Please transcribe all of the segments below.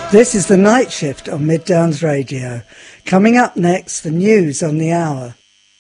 This is the Night Shift on Mid Downs Radio. Coming up next, the news on the hour.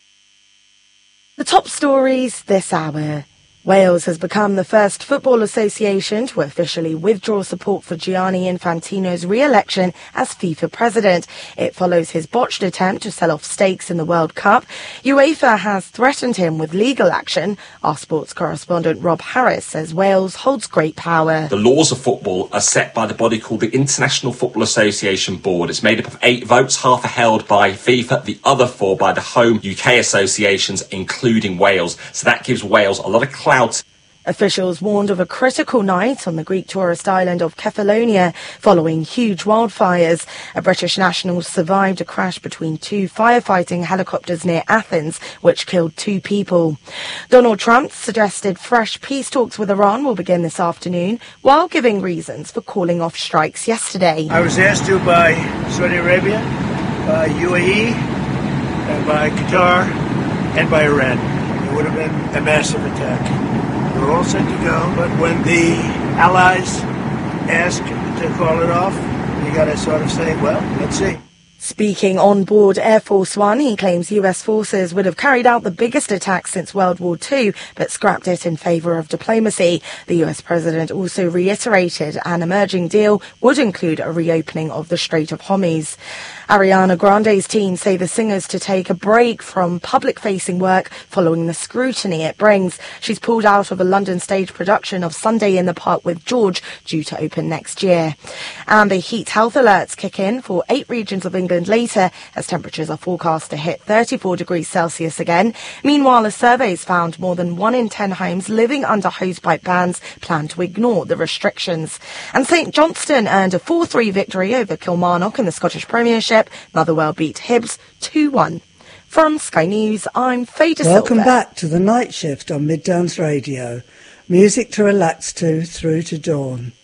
The top stories this hour. Wales has become the first football association to officially withdraw support for Gianni Infantino's re-election as FIFA president. It follows his botched attempt to sell off stakes in the World Cup. UEFA has threatened him with legal action. Our sports correspondent Rob Harris says Wales holds great power. The laws of football are set by the body called the International Football Association Board. It's made up of 8 votes, half are held by FIFA, the other 4 by the home UK associations, including Wales. So that gives Wales a lot of clout. Officials warned of a critical night on the Greek tourist island of Kefalonia following huge wildfires. A British national survived a crash between 2 firefighting helicopters near Athens, which killed 2 people. Donald Trump suggested fresh peace talks with Iran will begin this afternoon, while giving reasons for calling off strikes yesterday. I was asked to by Saudi Arabia, by UAE, and by Qatar, and by Iran. It would have been a massive attack. We're all set to go, but when the allies ask to call it off, you got to sort of say, well, let's see. Speaking on board Air Force One, he claims US forces would have carried out the biggest attack since World War II, but scrapped it in favour of diplomacy. The US president also reiterated an emerging deal would include a reopening of the Strait of Hormuz. Ariana Grande's team say the singer's to take a break from public-facing work following the scrutiny it brings. She's pulled out of a London stage production of Sunday in the Park with George, due to open next year. And the heat health alerts kick in for 8 regions of England later, as temperatures are forecast to hit 34 degrees Celsius again. Meanwhile, a survey's found more than 1 in 10 homes living under hosepipe bans plan to ignore the restrictions. And St Johnstone earned a 4-3 victory over Kilmarnock in the Scottish Premiership. Motherwell beat Hibs 2-1. From Sky News, I'm Faye De Silva. Welcome back to the Night Shift on Mid Downs Radio. Music to relax to through to dawn.